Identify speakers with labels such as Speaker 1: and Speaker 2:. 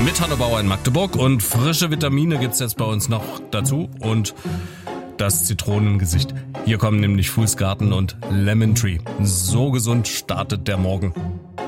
Speaker 1: mit Hanno Bauer in Magdeburg und frische Vitamine gibt's jetzt bei uns noch dazu und das Zitronengesicht. Hier kommen nämlich Fußgarten und Lemon Tree. So gesund startet der Morgen.